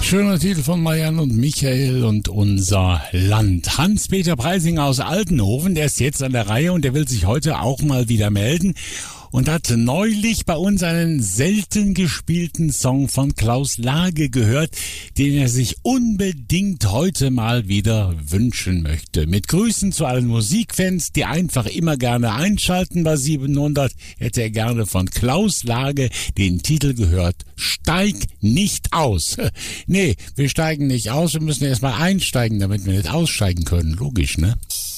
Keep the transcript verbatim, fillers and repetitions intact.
Schöner Titel von Marianne und Michael und unser Land. Hans-Peter Preisinger aus Altenhoven, der ist jetzt an der Reihe und der will sich heute auch mal wieder melden und hat neulich bei uns einen selten gespielten Song von Klaus Lage gehört, den er sich unbedingt heute mal wieder wünschen möchte. Mit Grüßen zu allen Musikfans, die einfach immer gerne einschalten bei siebenhundert, hätte er gerne von Klaus Lage den Titel gehört, Steig nicht aus. Nee, wir steigen nicht aus, wir müssen erstmal einsteigen, damit wir nicht aussteigen können. Logisch, ne?